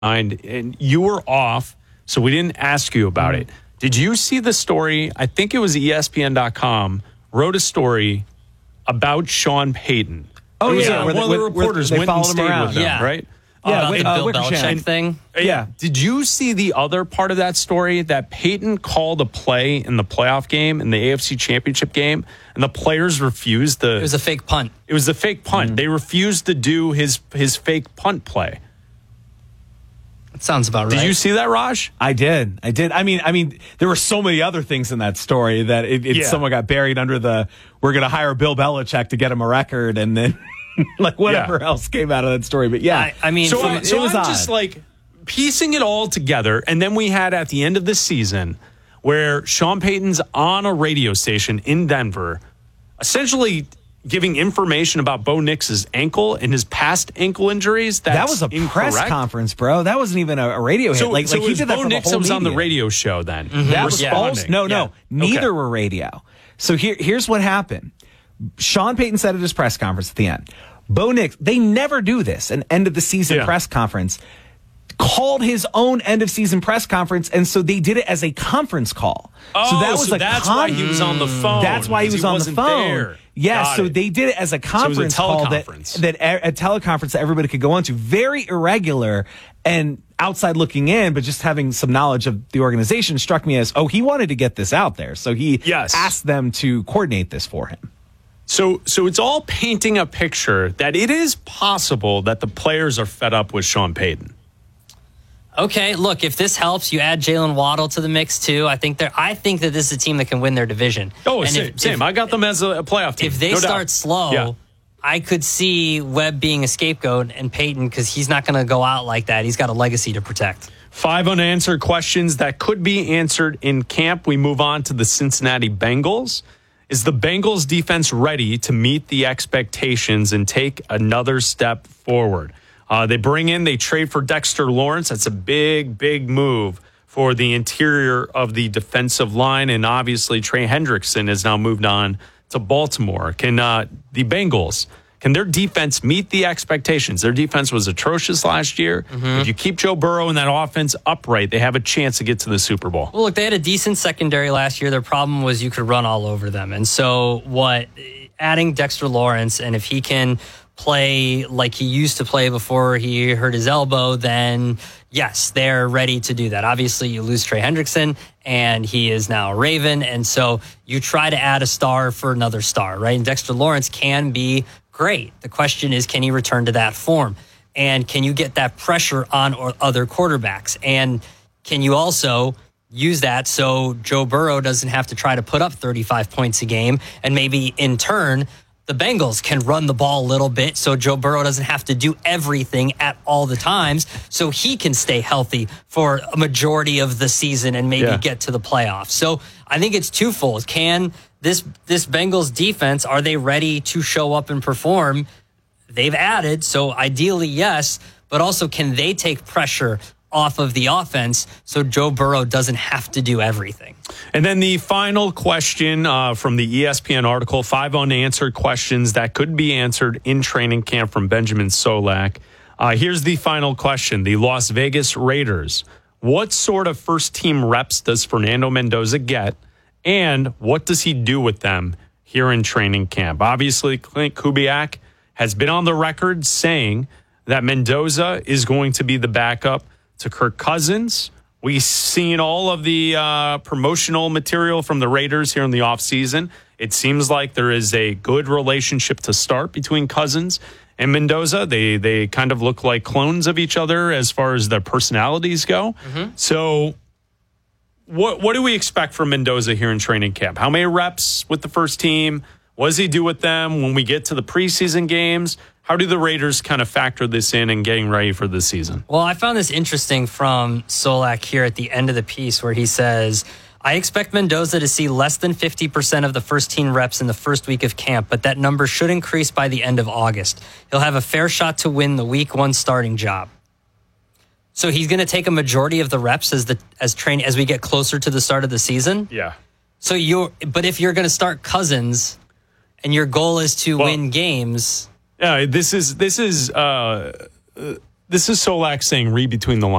and you were off, so we didn't ask you about it. Did you see the story? I think it was ESPN.com wrote a story about Sean Payton. Oh, yeah. One of the reporters went and stayed with him, right? Yeah, the Bill Belichick thing. Yeah. Did you see the other part of that story that Peyton called a play in the playoff game, in the AFC Championship game, and the players refused to... It was a fake punt. It was a fake punt. They refused to do his fake punt play. That sounds about right. Did you see that, Raj? I did. I mean, there were so many other things in that story that someone got buried under the, we're going to hire Bill Belichick to get him a record, and then... like whatever else came out of that story. But yeah, I mean, so it was I'm just like piecing it all together. And then we had at the end of the season where Sean Payton's on a radio station in Denver, essentially giving information about Bo Nix's ankle and his past ankle injuries. That was a press conference, bro. That wasn't even a radio hit. Like he did that Bo for Nix the whole was on the media. radio show then. That was false. No. Neither were radio. So here's what happened. Sean Payton said at his press conference at the end, Bo Nix, they never do this, an end of the season press conference, called his own end of season press conference, and so they did it as a conference call. Oh, so that's why he was on the phone. That's why he was on the phone. There. Yeah, so they did it as a conference call that a teleconference that everybody could go on to. Very irregular and outside looking in, but just having some knowledge of the organization struck me as, he wanted to get this out there. So he asked them to coordinate this for him. So it's all painting a picture that it is possible that the players are fed up with Sean Payton. Okay, look, if this helps, you add Jalen Waddle to the mix too. I think that this is a team that can win their division. Oh, and same. I got them as a playoff team. If they start slow, I could see Webb being a scapegoat and Payton, because he's not going to go out like that. He's got a legacy to protect. 5 unanswered questions that could be answered in camp. We move on to the Cincinnati Bengals. Is the Bengals defense ready to meet the expectations and take another step forward? They trade for Dexter Lawrence. That's a big, big move for the interior of the defensive line. And obviously, Trey Hendrickson has now moved on to Baltimore. Can the Bengals, can their defense meet the expectations? Their defense was atrocious last year. If you keep Joe Burrow and that offense upright, they have a chance to get to the Super Bowl. Well, look, they had a decent secondary last year. Their problem was you could run all over them. And so adding Dexter Lawrence, and if he can play like he used to play before he hurt his elbow, then yes, they're ready to do that. Obviously, you lose Trey Hendrickson, and he is now a Raven. And so you try to add a star for another star, right? And Dexter Lawrence can be great. The question is, can he return to that form? And can you get that pressure on other quarterbacks? And can you also use that so Joe Burrow doesn't have to try to put up 35 points a game? And maybe in turn, the Bengals can run the ball a little bit so Joe Burrow doesn't have to do everything at all the times, so he can stay healthy for a majority of the season and maybe get to the playoffs. So I think it's twofold. Can this Bengals defense, are they ready to show up and perform? They've added, so ideally, yes, but also can they take pressure off of the offense so Joe Burrow doesn't have to do everything? And then the final question from the ESPN article, 5 unanswered questions that could be answered in training camp from Benjamin Solak. Here's the final question. The Las Vegas Raiders. What sort of first-team reps does Fernando Mendoza get, and what does he do with them here in training camp? Obviously, Clint Kubiak has been on the record saying that Mendoza is going to be the backup to Kirk Cousins. We've seen all of the promotional material from the Raiders here in the offseason. It seems like there is a good relationship to start between Cousins and Mendoza. They kind of look like clones of each other as far as their personalities go. So what do we expect from Mendoza here in training camp? How many reps with the first team? What does he do with them when we get to the preseason games? How do the Raiders kind of factor this in and getting ready for the season? Well, I found this interesting from Solak here at the end of the piece where he says, I expect Mendoza to see less than 50% of the first team reps in the first week of camp, but that number should increase by the end of August. He'll have a fair shot to win the week 1 starting job. So he's going to take a majority of the reps as we get closer to the start of the season. Yeah. So but if you're going to start Cousins and your goal is to win games. Yeah, this is This is Solak saying read between the lines.